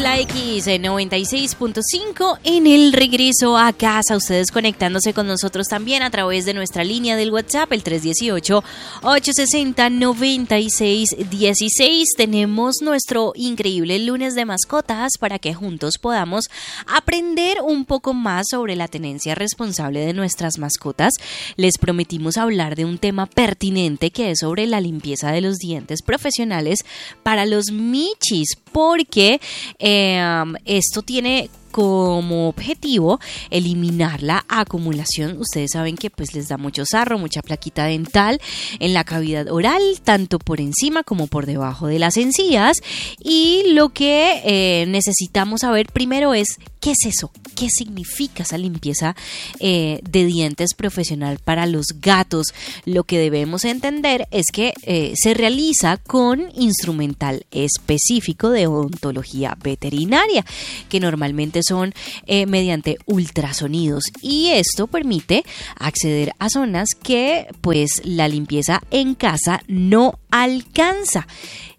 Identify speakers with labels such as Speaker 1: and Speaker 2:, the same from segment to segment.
Speaker 1: la X 96.5 en el regreso a casa. Ustedes conectándose con nosotros también a través de nuestra línea del WhatsApp, el 318-860-9616. Tenemos nuestro increíble lunes de mascotas para que juntos podamos aprender un poco más sobre la tenencia responsable de nuestras mascotas. Les prometimos hablar de un tema pertinente que es sobre la limpieza de los dientes profesionales para los michis, porque esto tiene como objetivo eliminar la acumulación. Ustedes saben que pues les da mucho sarro, mucha plaquita dental en la cavidad oral, tanto por encima como por debajo de las encías. Y lo que necesitamos saber primero es ¿qué es eso? ¿Qué significa esa limpieza de dientes profesional para los gatos? Lo que debemos entender es que se realiza con instrumental específico de odontología veterinaria, que normalmente son mediante ultrasonidos, y esto permite acceder a zonas que pues la limpieza en casa no alcanza.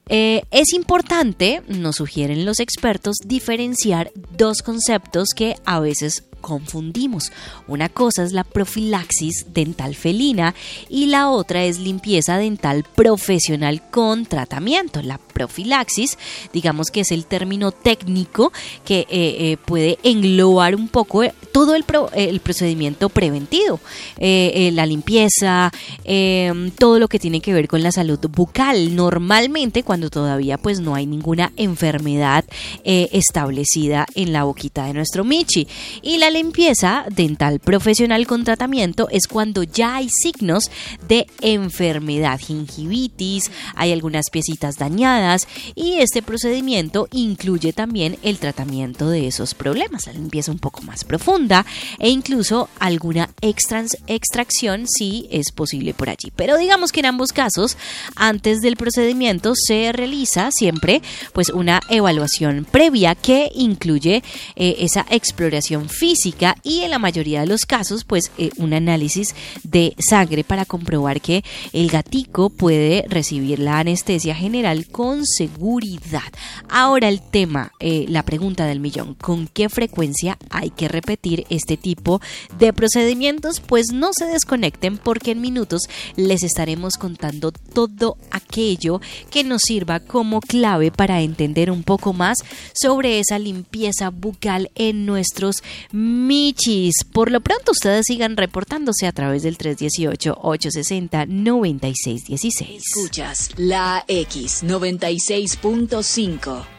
Speaker 1: Es importante, nos sugieren los expertos, diferenciar dos conceptos que a veces confundimos. Una cosa es la profilaxis dental felina y la otra es limpieza dental profesional con tratamiento. La profilaxis, digamos que es el término técnico que puede englobar un poco todo el procedimiento preventivo, la limpieza, todo lo que tiene que ver con la salud bucal, normalmente cuando todavía pues no hay ninguna enfermedad establecida en la boquita de nuestro michi. Y la limpieza dental profesional con tratamiento es cuando ya hay signos de enfermedad, gingivitis, hay algunas piecitas dañadas, y este procedimiento incluye también el tratamiento de esos problemas, la limpieza un poco más profunda e incluso alguna extracción si es posible por allí. Pero digamos que en ambos casos, antes del procedimiento se realiza siempre pues una evaluación previa que incluye esa exploración física y en la mayoría de los casos pues un análisis de sangre para comprobar que el gatico puede recibir la anestesia general con seguridad. Ahora el tema, la pregunta del millón: ¿con qué frecuencia hay que repetir este tipo de procedimientos? Pues no se desconecten, porque en minutos les estaremos contando todo aquello que nos sirva como clave para entender un poco más sobre esa limpieza bucal en nuestros michis. Por lo pronto ustedes sigan reportándose a través del 318-860-9616.
Speaker 2: Escuchas la X 96.5.